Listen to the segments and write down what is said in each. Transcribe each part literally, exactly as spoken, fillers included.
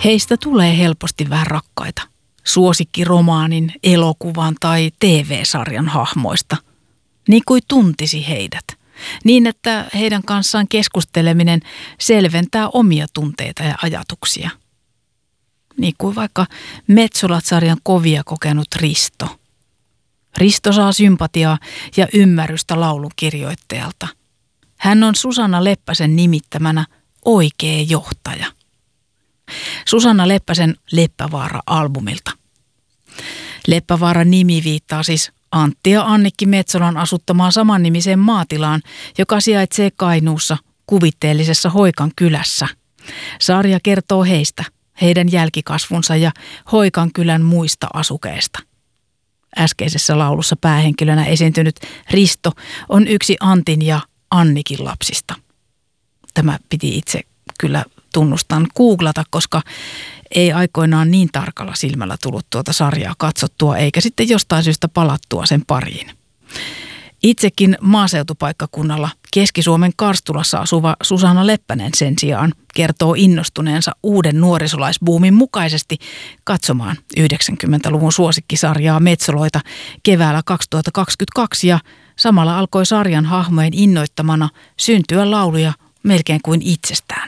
Heistä tulee helposti vähän rakkaita. Suosikkiromaanin, elokuvan tai T V-sarjan hahmoista. Niin kuin tuntisi heidät. Niin, että heidän kanssaan keskusteleminen selventää omia tunteita ja ajatuksia. Niin kuin vaikka Metsolat-sarjan kovia kokenut Risto. Risto saa sympatiaa ja ymmärrystä laulun kirjoittajalta. Hän on Susanna Leppäsen nimittämänä oikea johtaja. Susanna Leppäsen Leppävaara-albumilta. Leppävaaran nimi viittaa siis Antti ja Annikki Metsolan asuttamaan samannimiseen maatilaan, joka sijaitsee Kainuussa kuvitteellisessa Hoikan kylässä. Sarja kertoo heistä, heidän jälkikasvunsa ja Hoikan kylän muista asukeista. Äskeisessä laulussa päähenkilönä esiintynyt Risto on yksi Antin ja Annikin lapsista. Tämä piti itse kyllä tunnustan googlata, koska ei aikoinaan niin tarkalla silmällä tullut tuota sarjaa katsottua eikä sitten jostain syystä palattua sen pariin. Itsekin maaseutupaikkakunnalla Keski-Suomen Karstulassa asuva Susanna Leppänen sen sijaan kertoo innostuneensa uuden nuorisolaisbuumin mukaisesti katsomaan yhdeksänkymmentäluvun suosikkisarjaa Metsoloita keväällä kaksituhattakaksikymmentäkaksi ja samalla alkoi sarjan hahmojen innoittamana syntyä lauluja melkein kuin itsestään.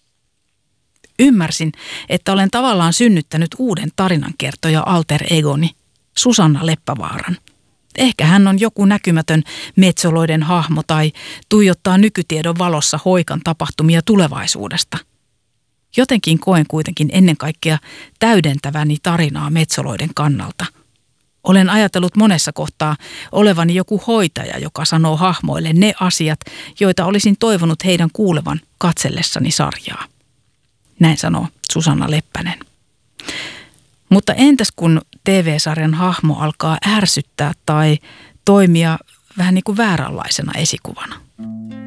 Ymmärsin, että olen tavallaan synnyttänyt uuden tarinankertoja alter egoni, Susanna Leppävaaran. Ehkä hän on joku näkymätön metsoloiden hahmo tai tuijottaa nykytiedon valossa Hoikan tapahtumia tulevaisuudesta. Jotenkin koen kuitenkin ennen kaikkea täydentäväni tarinaa metsoloiden kannalta. Olen ajatellut monessa kohtaa olevani joku hoitaja, joka sanoo hahmoille ne asiat, joita olisin toivonut heidän kuulevan katsellessani sarjaa. Näin sanoo Susanna Leppänen. Mutta entäs kun T V-sarjan hahmo alkaa ärsyttää tai toimia vähän niin kuin vääränlaisena esikuvana?